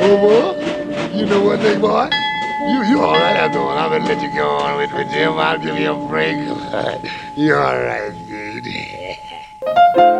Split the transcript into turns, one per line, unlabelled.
Over. You know what, big boy? You all right after all. I'm gonna let you go on with Jim. I'll give you a break. You all right, dude.